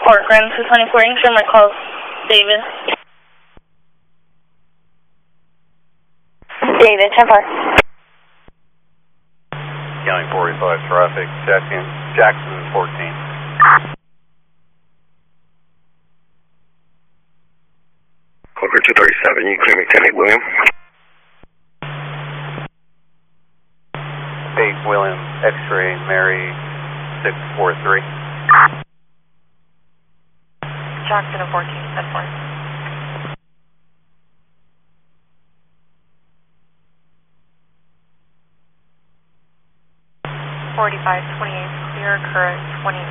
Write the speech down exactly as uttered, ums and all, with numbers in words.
Parkland, two twenty-four, Ingram, my call, David. David, ten four. County forty-five traffic, Jackson, Jackson fourteen. Clover two thirty-seven, you clear me ten eight William. eight William, X-ray, Mary, six four three. Jackson of fourteen, ten four. forty-five twenty-eight, clear, current twenty